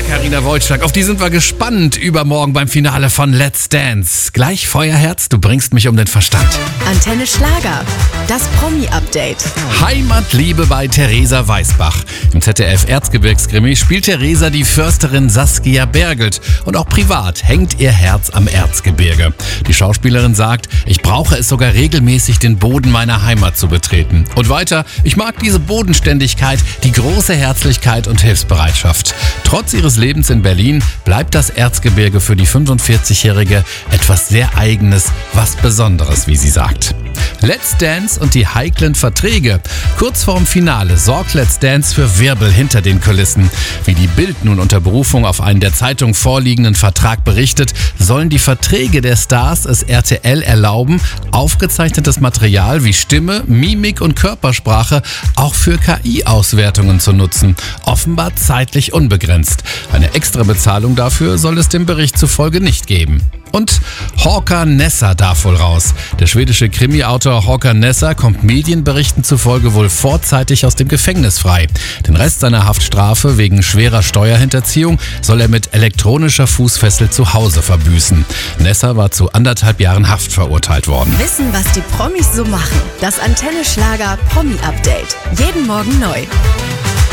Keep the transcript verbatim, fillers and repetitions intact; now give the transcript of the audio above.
Carina Wojcik, auf die sind wir gespannt übermorgen beim Finale von Let's Dance. Gleich Feuerherz, du bringst mich um den Verstand. Antenne Schlager, das Promi-Update. Heimatliebe bei Theresa Weisbach. Im Z D F-Erzgebirgskrimi spielt Theresa die Försterin Saskia Bergelt. Und auch privat hängt ihr Herz am Erzgebirge. Die Schauspielerin sagt, ich brauche es sogar regelmäßig, den Boden meiner Heimat zu betreten. Und weiter, ich mag diese Bodenständigkeit, die große Herzlichkeit und Hilfsbereitschaft. Trotz ihres Lebens in Berlin bleibt das Erzgebirge für die fünfundvierzigjährige etwas sehr Eigenes, was Besonderes, wie sie sagt. Let's Dance und die heiklen Verträge. Kurz vorm Finale sorgt Let's Dance für Wirbel hinter den Kulissen. Wie die Bild nun unter Berufung auf einen der Zeitung vorliegenden Vertrag berichtet, sollen die Verträge der Stars es R T L erlauben, aufgezeichnetes Material wie Stimme, Mimik und Körpersprache auch für K I-Auswertungen zu nutzen. Offenbar zeitlich unbegrenzt. Eine Extrabezahlung dafür soll es dem Bericht zufolge nicht geben. Und Håkan Nesser darf wohl raus. Der schwedische Krimi-Autor Håkan Nesser kommt Medienberichten zufolge wohl vorzeitig aus dem Gefängnis frei. Den Rest seiner Haftstrafe wegen schwerer Steuerhinterziehung soll er mit elektronischer Fußfessel zu Hause verbüßen. Nesser war zu anderthalb Jahren Haft verurteilt worden. Wissen, was die Promis so machen. Das Antenne Schlager Promi-Update. Jeden Morgen neu.